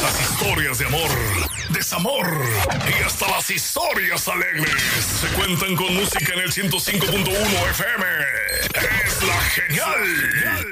Las historias de amor, desamor y hasta las historias alegres se cuentan con música en el 105.1 FM. Es la genial.